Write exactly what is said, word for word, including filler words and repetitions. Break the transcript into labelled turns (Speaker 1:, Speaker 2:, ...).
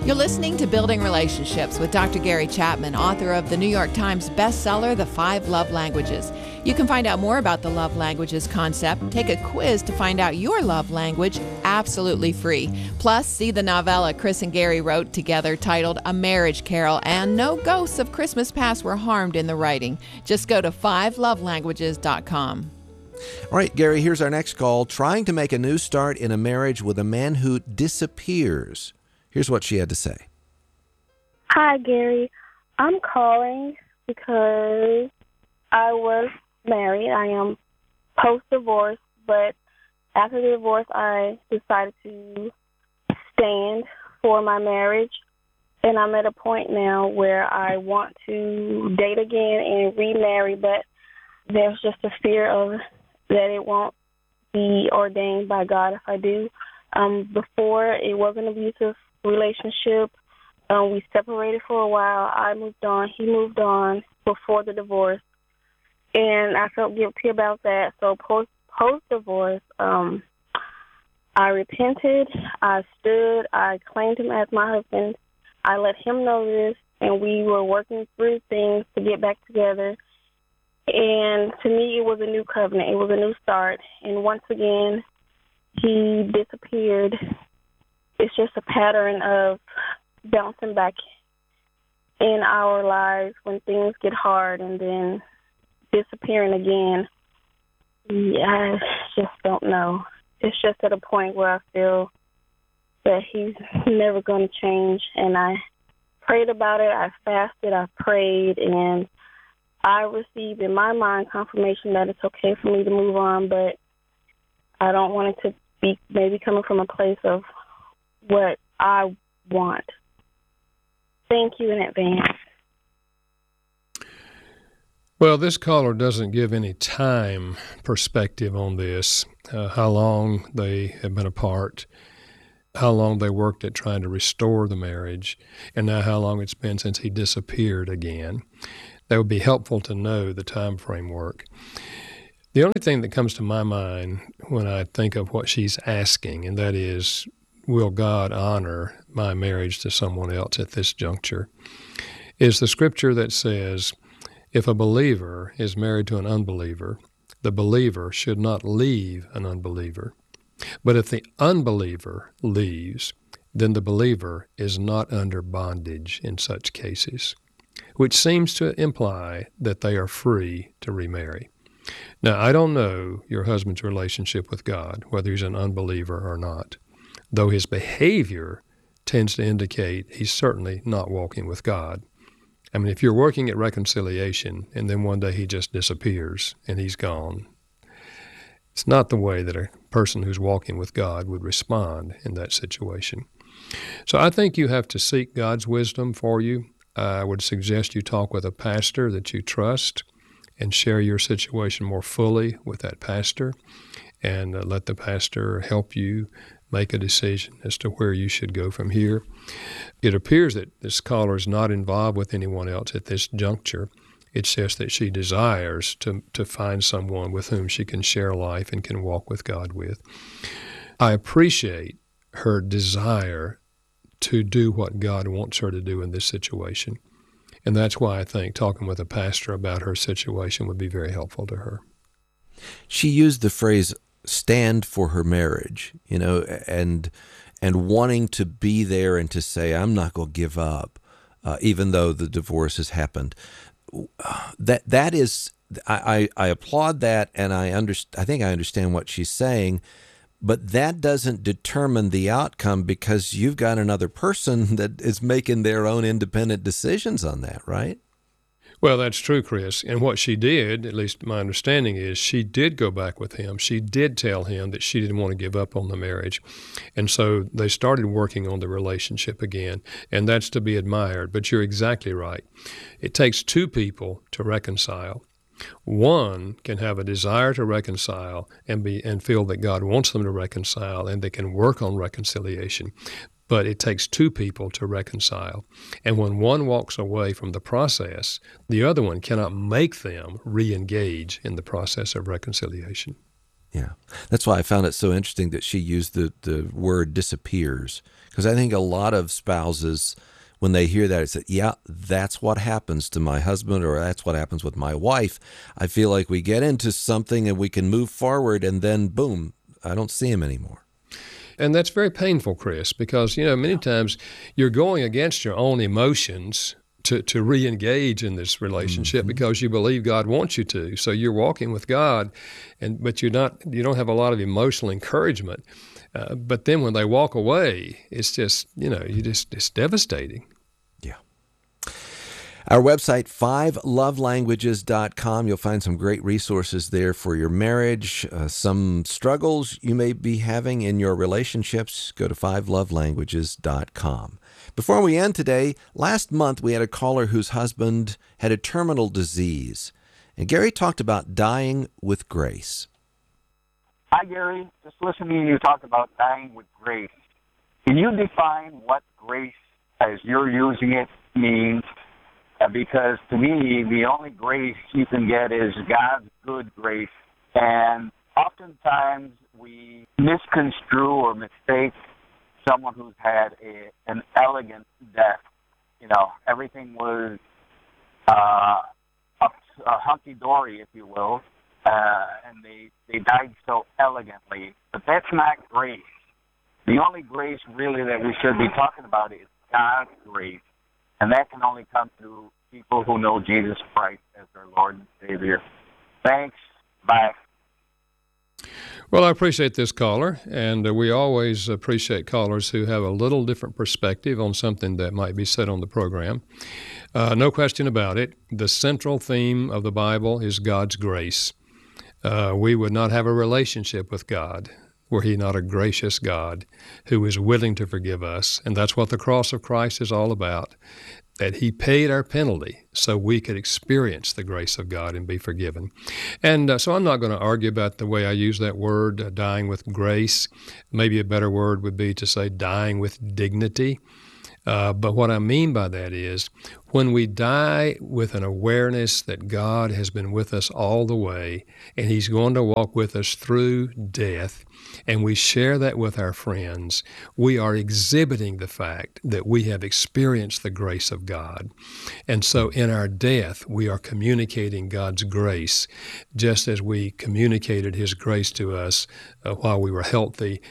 Speaker 1: You're listening to Building Relationships with Doctor Gary Chapman, author of the New York Times bestseller, The Five Love Languages. You can find out more about the love languages concept, take a quiz to find out your love language, absolutely free. Plus, see the novella Chris and Gary wrote together titled A Marriage Carol, and no ghosts of Christmas past were harmed in the writing. Just go to five love languages dot com.
Speaker 2: All right, Gary, here's our next call. Trying to make a new start in a marriage with a man who disappears. Here's what she had to say.
Speaker 3: Hi, Gary. I'm calling because I was married. I am post-divorce, but after the divorce, I decided to stand for my marriage, and I'm at a point now where I want to date again and remarry, but there's just a fear of that it won't be ordained by God if I do. Um, before, it was an abusive relationship. Um, we separated for a while. I moved on. He moved on before the divorce, and I felt guilty about that. So post post divorce, um, I repented. I stood. I claimed him as my husband. I let him know this, and we were working through things to get back together. And to me, it was a new covenant. It was a new start. And once again, he disappeared. It's just a pattern of bouncing back in our lives when things get hard and then disappearing again. Yeah, I just don't know. It's just at a point where I feel that he's never going to change. And I prayed about it. I fasted. I prayed. And I received in my mind confirmation that it's okay for me to move on, but I don't want it to be maybe coming from a place of what I want. Thank you in advance.
Speaker 4: Well, this caller doesn't give any time perspective on this, uh, how long they have been apart, how long they worked at trying to restore the marriage, and now how long it's been since he disappeared again. That would be helpful to know the time framework. The only thing that comes to my mind when I think of what she's asking, and that is, will God honor my marriage to someone else at this juncture, is the scripture that says, if a believer is married to an unbeliever, the believer should not leave an unbeliever. But if the unbeliever leaves, then the believer is not under bondage in such cases, which seems to imply that they are free to remarry. Now, I don't know your husband's relationship with God, whether he's an unbeliever or not, though his behavior tends to indicate he's certainly not walking with God. I mean, if you're working at reconciliation and then one day he just disappears and he's gone, it's not the way that a person who's walking with God would respond in that situation. So I think you have to seek God's wisdom for you. I would suggest you talk with a pastor that you trust and share your situation more fully with that pastor, and uh, let the pastor help you make a decision as to where you should go from here. It appears that this caller is not involved with anyone else at this juncture. It's just that she desires to, to find someone with whom she can share life and can walk with God with. I appreciate her desire to do what God wants her to do in this situation. And that's why I think talking with a pastor about her situation would be very helpful to her.
Speaker 2: She used the phrase stand for her marriage, you know, and and wanting to be there and to say, I'm not going to give up, uh, even though the divorce has happened. That that is, I, I, I applaud that, and I underst- I think I understand what she's saying, but that doesn't determine the outcome because you've got another person that is making their own independent decisions on that, right?
Speaker 4: Well, that's true, Chris. And what she did, at least my understanding is, she did go back with him. She did tell him that she didn't want to give up on the marriage. And so they started working on the relationship again, and that's to be admired. But you're exactly right. It takes two people to reconcile. One can have a desire to reconcile and be and feel that God wants them to reconcile, and they can work on reconciliation. But it takes two people to reconcile. And when one walks away from the process, the other one cannot make them re-engage in the process of reconciliation.
Speaker 2: Yeah. That's why I found it so interesting that she used the, the word disappears. Because I think a lot of spouses, when they hear that, it's like, yeah, that's what happens to my husband, or that's what happens with my wife. I feel like we get into something and we can move forward, and then boom, I don't see him anymore.
Speaker 4: And that's very painful, Chris, because, you know, many times you're going against your own emotions to, to re-engage in this relationship mm-hmm. because you believe God wants you to. So you're walking with God, and but you're not, you don't have a lot of emotional encouragement. Uh, but then when they walk away, it's just, you know, you just, it's devastating.
Speaker 2: Yeah. Our website, five love languages dot com. You'll find some great resources there for your marriage, uh, some struggles you may be having in your relationships. Go to five love languages dot com. Before we end today, last month we had a caller whose husband had a terminal disease. And Gary talked about dying with grace.
Speaker 5: Hi, Gary. Just listening to you talk about dying with grace. Can you define what grace, as you're using it, means? Uh, because to me, the only grace you can get is God's good grace. And oftentimes we misconstrue or mistake someone who's had a, an elegant death. You know, everything was uh, up, uh, hunky-dory, if you will, uh, and they, they died so elegantly. But that's not grace. The only grace, really, that we should be talking about is God's grace, and that can only come through people who know Jesus Christ as their Lord and Savior. Thanks. Bye.
Speaker 4: Well, I appreciate this caller, and uh, we always appreciate callers who have a little different perspective on something that might be said on the program. Uh, no question about it, the central theme of the Bible is God's grace. Uh, we would not have a relationship with God were He not a gracious God who is willing to forgive us, and that's what the cross of Christ is all about, that He paid our penalty so we could experience the grace of God and be forgiven. And uh, so I'm not going to argue about the way I use that word, uh, dying with grace. Maybe a better word would be to say dying with dignity. Uh, but what I mean by that is when we die with an awareness that God has been with us all the way and He's going to walk with us through death, and we share that with our friends, we are exhibiting the fact that we have experienced the grace of God. And so in our death, we are communicating God's grace, just as we communicated His grace to us uh, while we were healthy